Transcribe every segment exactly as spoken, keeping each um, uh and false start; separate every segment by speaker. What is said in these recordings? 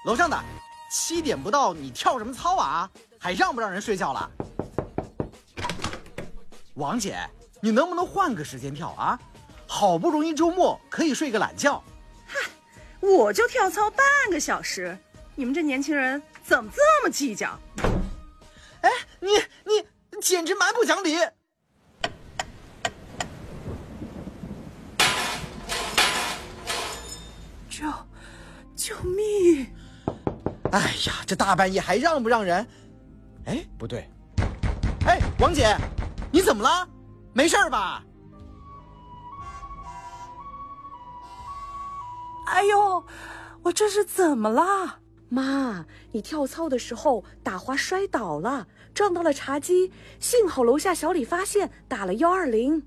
Speaker 1: 楼上的，七点不到，你跳什么操啊？还让不让人睡觉了？王姐，你能不能换个时间跳啊？好不容易周末可以睡个懒觉。
Speaker 2: 嗨，我就跳操半个小时，你们这年轻人怎么这么计较？
Speaker 1: 哎，你你简直蛮不讲理！
Speaker 2: 救救命！
Speaker 1: 哎呀，这大半夜还让不让人？哎，不对。哎，王姐，你怎么了？没事吧？
Speaker 2: 哎呦，我这是怎么了？
Speaker 3: 妈，你跳操的时候打滑摔倒了，撞到了茶几，幸好楼下小李发现，打了幺二零。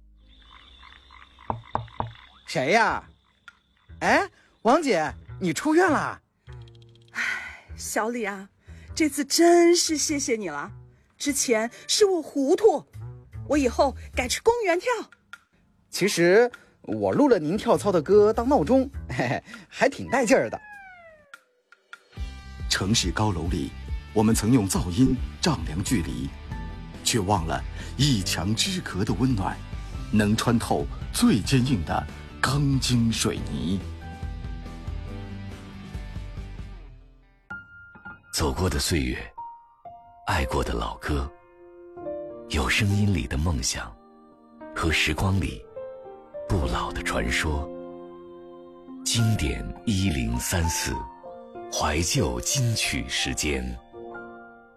Speaker 1: 谁呀？哎，王姐，你出院了？
Speaker 2: 哎，小李啊，这次真是谢谢你了。之前是我糊涂，我以后改去公园跳。
Speaker 1: 其实我录了您跳操的歌当闹钟，嘿嘿，还挺带劲儿的。
Speaker 4: 城市高楼里，我们曾用噪音丈量距离，却忘了一墙之隔的温暖，能穿透最坚硬的钢筋水泥。
Speaker 5: 走过的岁月，爱过的老歌，有声音里的梦想，和时光里不老的传说。经典一零三四，怀旧金曲时间。